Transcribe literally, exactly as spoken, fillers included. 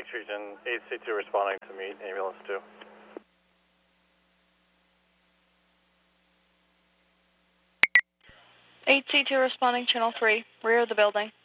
Phoenix region, eight C two responding to meet ambulance two. eight C two responding, channel three, rear of the building.